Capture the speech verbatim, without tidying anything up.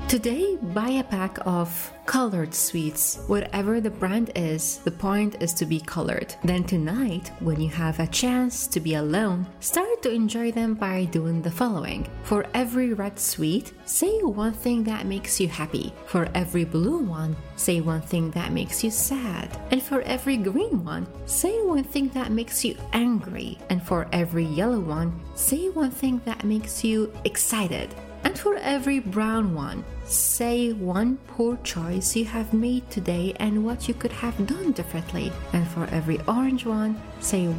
Today, buy a pack of colored sweets. Whatever the brand is, the point is to be colored. Then tonight, when you have a chance to be alone, start to enjoy them by doing the following. For every red sweet, say one thing that makes you happy. For every blue one, say one thing that makes you sad. And for every green one, say one thing that makes you angry. And for every yellow one, say one thing that makes you excited. And for every brown one, say one poor choice you have made today and what you could have done differently. And for every orange one, say